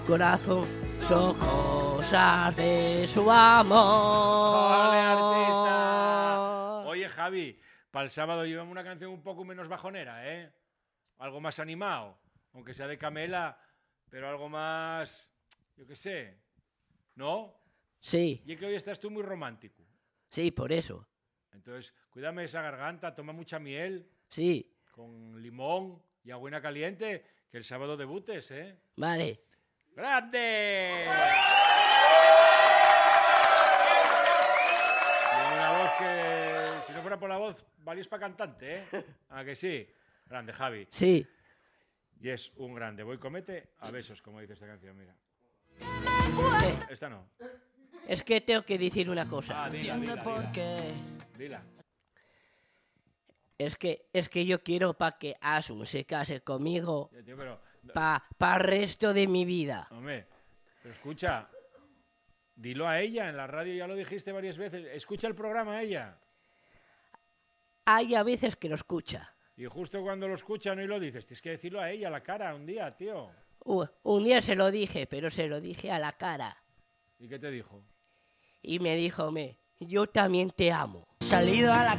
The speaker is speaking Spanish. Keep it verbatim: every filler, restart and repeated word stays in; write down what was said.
Corazón, son cosas de su amor. ¡Vale, artista! Oye, Javi, para el sábado llevamos una canción un poco menos bajonera, ¿eh? Algo más animado, aunque sea de Camela, pero algo más, yo qué sé, ¿no? Sí. Y es que hoy estás tú muy romántico. Sí, por eso. Entonces, cuídame esa garganta, toma mucha miel. Sí. Con limón y agüita caliente, que el sábado debutes, ¿eh? Vale. ¡Grande! Tiene una voz que, si no fuera por la voz, valís para cantante, ¿eh? ¿A que sí? Grande, Javi. Sí. Y es un grande. Voy comete a besos, como dice esta canción, mira. Eh, Esta no. Es que tengo que decir una cosa. Ah, dila, dila, dila. Dila. Es que, es que yo quiero para que Asun se case conmigo Ya, tío, pero, para pa el resto de mi vida. hombre, pero escucha, dilo a ella, en la radio ya lo dijiste varias veces. Escucha el programa a ella. Hay a veces que lo escucha. Y justo cuando lo escucha no y lo dices, tienes que decirlo a ella, a la cara, un día, tío. Uh, un día se lo dije, pero se lo dije a la cara. ¿Y qué te dijo? Y me dijo, me, yo también te amo. Salido a la